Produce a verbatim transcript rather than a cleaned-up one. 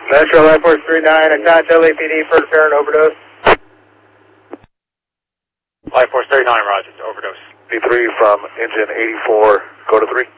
Metro Life Force three nine, contact L A P D for apparent overdose. Life Force thirty-nine, roger, overdose. D three from engine eighty-four, go to three.